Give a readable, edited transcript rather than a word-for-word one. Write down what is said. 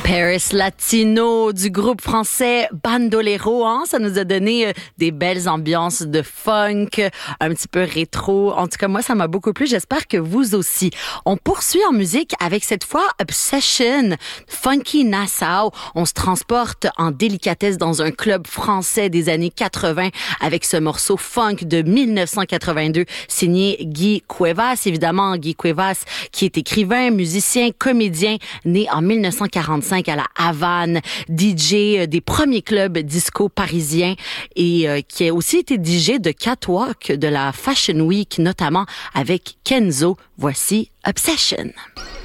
Paris Latino du groupe français Bandolero, hein? Ça nous a donné des belles ambiances de funk, un petit peu rétro. En tout cas, moi, ça m'a beaucoup plu. J'espère que vous aussi. On poursuit en musique avec cette fois Obsession, Funky Nassau. On se transporte en délicatesse dans un club français des années 80 avec ce morceau funk de 1982 signé Guy Cuevas. Évidemment, Guy Cuevas qui est écrivain, musicien, comédien, né en 1945 à la Havane, DJ des premiers clubs disco parisiens et qui a aussi été DJ de Catwalk de la Fashion Week, notamment avec Kenzo. Voici Obsession.